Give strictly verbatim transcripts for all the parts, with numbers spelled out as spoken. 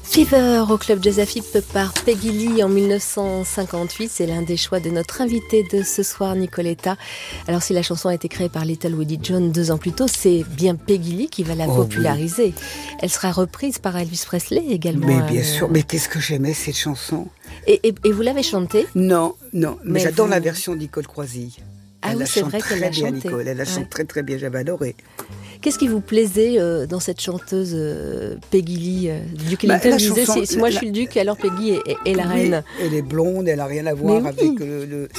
Fever au Club Jazz Afib par Peggy Lee en mille neuf cent cinquante-huit. C'est l'un des choix de notre invité de ce soir, Nicoletta. Alors si la chanson a été créée par Little Willie John deux ans plus tôt, c'est bien Peggy Lee qui va la oh, populariser. Oui. Elle sera reprise par Elvis Presley également. Mais bien euh... sûr, mais qu'est-ce que j'aimais cette chanson. Et, et, et vous l'avez chantée? Non, non, mais, mais j'adore vous... la version de Nicole Croisille. Ah elle oui, c'est vrai qu'elle l'a bien, chantée. Nicole. Elle la chante ouais. très très bien, j'avais adoré. Qu'est-ce qui vous plaisait euh, dans cette chanteuse euh, Peggy Lee euh, Duke Ellington bah, disait, chanson, si, si moi la, je suis le duc, alors Peggy est, est, est la oui, reine. Elle est blonde, elle n'a rien à voir Mais avec oui. le... le...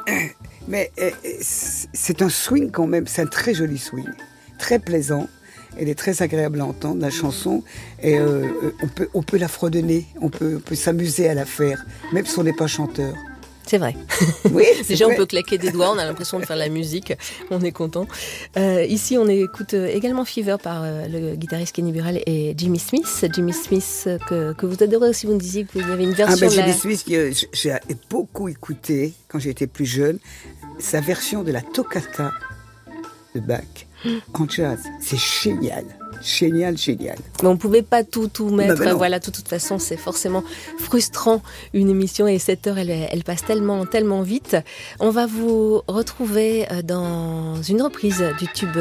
Mais euh, c'est un swing quand même, c'est un très joli swing, très plaisant. Elle est très agréable à entendre, la chanson, et euh, on, peut, on peut la fredonner, on peut, on peut s'amuser à la faire, même si on n'est pas chanteur. C'est vrai. Oui, déjà, vrai. On peut claquer des doigts, on a l'impression de faire la musique, on est content. Euh, ici, on écoute également Fever par euh, le guitariste Kenny Burrell et Jimmy Smith. Jimmy Smith, que, que vous adorez aussi, vous me disiez que vous avez une version... Ah ben, la... Jimmy Smith, que j'ai beaucoup écouté quand j'étais plus jeune, sa version de la toccata de Bach en jazz. C'est génial. Génial, génial. Mais on ne pouvait pas tout, tout mettre. Bah, bah voilà, de toute façon, c'est forcément frustrant une émission et cette heure, elle, elle passe tellement, tellement vite. On va vous retrouver dans une reprise du tube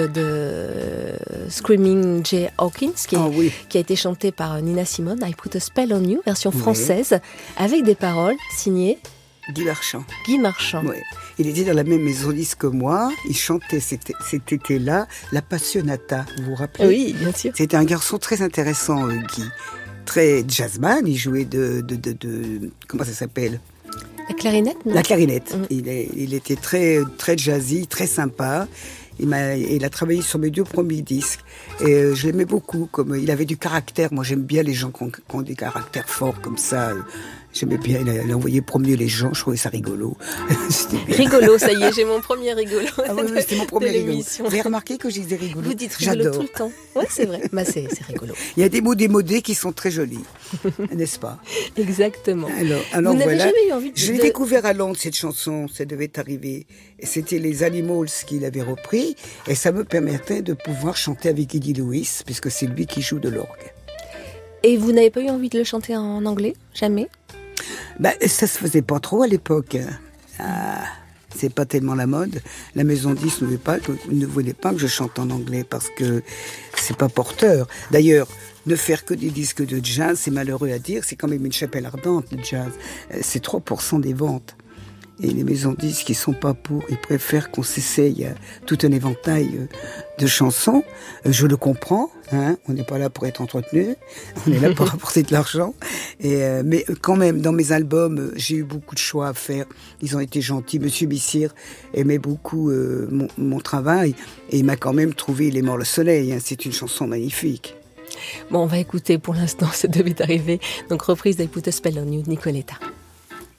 de Screaming Jay Hawkins qui, est, oh, oui. qui a été chanté par Nina Simone, I Put a Spell on You, version française, oui. avec des paroles signées Guy Marchand. Guy Marchand. Oui. Il était dans la même maison disque que moi. Il chantait cet, cet été-là La Passionata. Vous vous rappelez? Oui, bien sûr. C'était un garçon très intéressant, euh, Guy. Très jazzman. Il jouait de... de, de, de comment ça s'appelle? La clarinette, non? La clarinette. Mmh. Il, est, il était très, très jazzy, très sympa. Il, m'a, il a travaillé sur mes deux premiers disques. Et euh, je l'aimais beaucoup. Comme, il avait du caractère. Moi, j'aime bien les gens qui ont, qui ont des caractères forts comme ça. J'aimais bien, il a, il a envoyé promener les gens, je trouvais ça rigolo. Rigolo, ça y est, j'ai mon premier rigolo. Ah oui, oui c'était mon premier rigolo. Vous avez remarqué que je disais rigolo? Vous dites rigolo J'adore. Tout le temps. Oui, c'est vrai, bah, c'est, c'est rigolo. Il y a des mots démodés qui sont très jolis, n'est-ce pas? Exactement. Alors, alors Vous n'avez voilà. jamais eu envie de... Je l'ai de... découvert à Londres, cette chanson, ça devait arriver. Et c'était les Animals qui l'avaient repris, et ça me permettait de pouvoir chanter avec Eddie Lewis, puisque c'est lui qui joue de l'orgue. Et vous n'avez pas eu envie de le chanter en anglais? Jamais? Bah, ça se faisait pas trop à l'époque. Ah, c'est pas tellement la mode. La maison dix ne voulait pas, ne voulait pas que je chante en anglais parce que c'est pas porteur. D'ailleurs, ne faire que des disques de jazz, c'est malheureux à dire, c'est quand même une chapelle ardente, le jazz. C'est trois pour cent des ventes. Et les maisons disques, ils sont pas pour. Ils préfèrent qu'on s'essaye tout un éventail de chansons. Je le comprends, hein. On n'est pas là pour être entretenu. On est là pour apporter de l'argent. Et euh, mais quand même, dans mes albums, j'ai eu beaucoup de choix à faire. Ils ont été gentils. Monsieur Bissir aimait beaucoup euh, mon, mon travail. Et il m'a quand même trouvé Les Morts le Soleil. Hein. C'est une chanson magnifique. Bon, on va écouter pour l'instant, ça devait arriver. Donc, reprise d'I Put a Spell on You, Nicoletta.